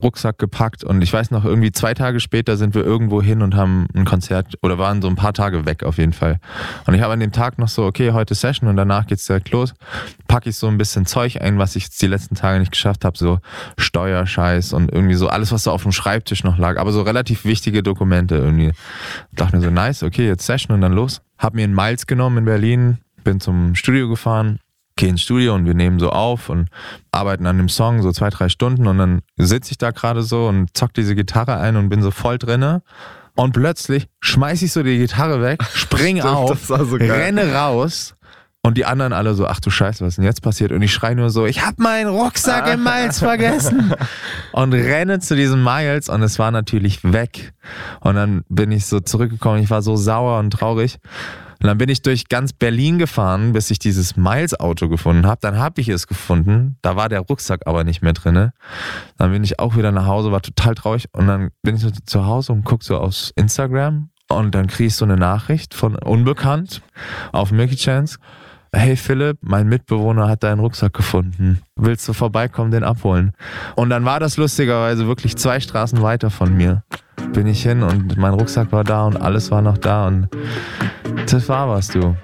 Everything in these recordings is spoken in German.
Rucksack gepackt und ich weiß noch, irgendwie 2 Tage später sind wir irgendwo hin und haben ein Konzert oder waren so ein paar Tage weg auf jeden Fall. Und ich habe an dem Tag noch so, okay, heute Session und danach geht's direkt los. Packe ich so ein bisschen Zeug ein, was ich jetzt die letzten Tage nicht geschafft habe, so Steuerscheiß und irgendwie so alles, was so auf dem Schreibtisch noch lag, aber so relativ wichtige Dokumente irgendwie. Ich dachte mir so, nice, okay, jetzt Session und dann los. Hab mir einen Miles genommen in Berlin, bin zum Studio gefahren, gehe ins Studio und wir nehmen so auf und arbeiten an dem Song so 2-3 Stunden und dann sitze ich da gerade so und zock diese Gitarre ein und bin so voll drinne und plötzlich schmeiß ich so die Gitarre weg, spring auf, so renne raus und die anderen alle so, ach du Scheiße, was ist denn jetzt passiert? Und ich schreie nur so, ich hab meinen Rucksack im Miles vergessen und renne zu diesem Miles und es war natürlich weg und dann bin ich so zurückgekommen, ich war so sauer und traurig. Und dann bin ich durch ganz Berlin gefahren, bis ich dieses Miles-Auto gefunden habe. Dann habe ich es gefunden. Da war der Rucksack aber nicht mehr drin. Dann bin ich auch wieder nach Hause, war total traurig. Und dann bin ich so zu Hause und gucke so aufs Instagram. Und dann kriege ich so eine Nachricht von Unbekannt auf Milky Chance. Hey Philipp, mein Mitbewohner hat deinen Rucksack gefunden. Willst du vorbeikommen, den abholen? Und dann war das lustigerweise wirklich 2 Straßen weiter von mir. Bin ich hin und mein Rucksack war da und alles war noch da und das war was, du.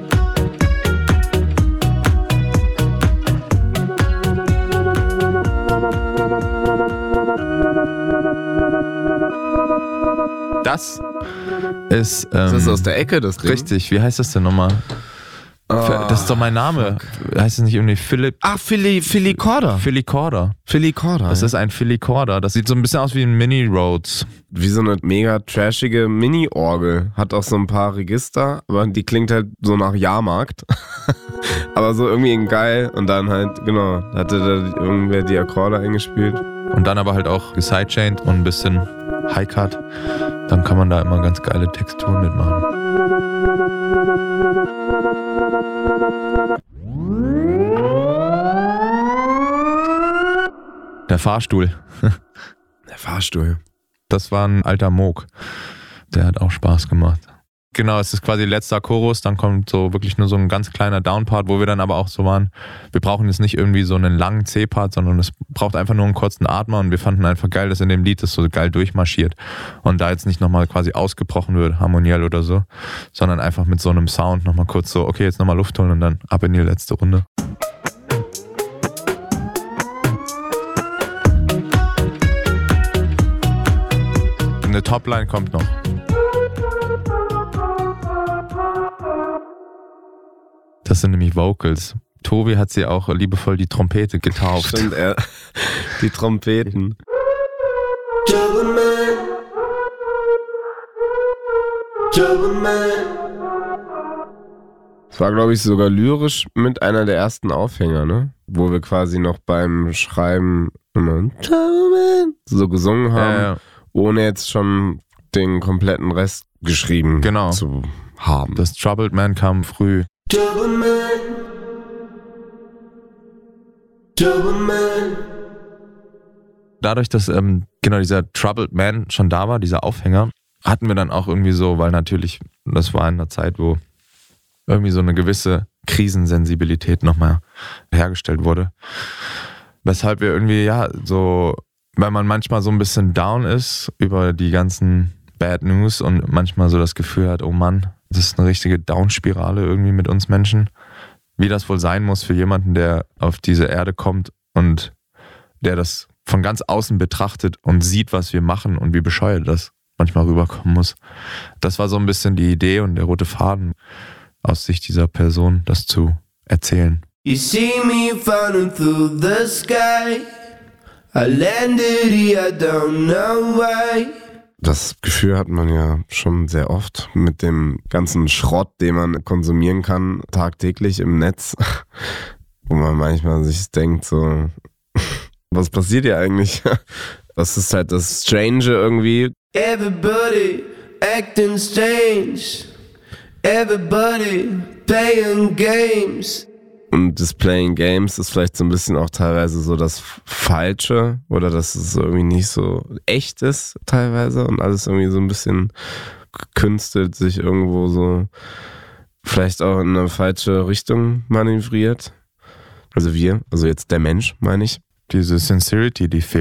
Das ist... das ist aus der Ecke, das Ding? Richtig, wie heißt das denn nochmal? Das ist doch mein Name. Fuck. Heißt es nicht irgendwie Philipp? Ach, Filicorder. Filicorder. Das ist ein Filicorder. Das sieht so ein bisschen aus wie ein Mini-Rhodes. Wie so eine mega trashige Mini-Orgel. Hat auch so ein paar Register, aber die klingt halt so nach Jahrmarkt. Aber so irgendwie geil. Und dann halt, genau, hatte da irgendwer die Akkorde eingespielt. Und dann aber halt auch gesidechained und ein bisschen High-Cut. Dann kann man da immer ganz geile Texturen mitmachen. Der Fahrstuhl. Der Fahrstuhl. Das war ein alter Moog. Der hat auch Spaß gemacht. Genau, es ist quasi letzter Chorus, dann kommt so wirklich nur so ein ganz kleiner Downpart, wo wir dann aber auch so waren, wir brauchen jetzt nicht irgendwie so einen langen C-Part, sondern es braucht einfach nur einen kurzen Atmer und wir fanden einfach geil, dass in dem Lied das so geil durchmarschiert und da jetzt nicht nochmal quasi ausgebrochen wird, harmoniell oder so, sondern einfach mit so einem Sound nochmal kurz so, okay, jetzt nochmal Luft holen und dann ab in die letzte Runde. Eine Topline kommt noch. Das sind nämlich Vocals. Tobi hat sie auch liebevoll die Trompete getauft. Stimmt, die Trompeten. Das war, glaube ich, sogar lyrisch mit einer der ersten Aufhänger, ne? Wo wir quasi noch beim Schreiben immer so gesungen haben, ohne jetzt schon den kompletten Rest geschrieben zu haben. Das Troubled Man kam früh. Dadurch, dass dieser Troubled Man schon da war, dieser Aufhänger, hatten wir dann auch irgendwie so, weil natürlich, das war in einer Zeit, wo irgendwie so eine gewisse Krisensensibilität nochmal hergestellt wurde. Weshalb wir irgendwie, weil man manchmal so ein bisschen down ist über die ganzen Bad News und manchmal so das Gefühl hat, oh Mann, das ist eine richtige Down-Spirale irgendwie mit uns Menschen. Wie das wohl sein muss für jemanden, der auf diese Erde kommt und der das von ganz außen betrachtet und sieht, was wir machen und wie bescheuert das manchmal rüberkommen muss. Das war so ein bisschen die Idee und der rote Faden aus Sicht dieser Person, das zu erzählen. You see me falling through the sky. I landed here, I don't know why. Das Gefühl hat man ja schon sehr oft mit dem ganzen Schrott, den man konsumieren kann, tagtäglich im Netz, wo man manchmal sich denkt so, was passiert hier eigentlich? Das ist halt das Strange irgendwie. Everybody acting strange. Everybody playing games. Und das Playing Games ist vielleicht so ein bisschen auch teilweise so das Falsche oder dass es irgendwie nicht so echt ist teilweise und alles irgendwie so ein bisschen gekünstelt sich irgendwo so vielleicht auch in eine falsche Richtung manövriert. Also jetzt der Mensch, meine ich. Diese Sincerity, die fehlt.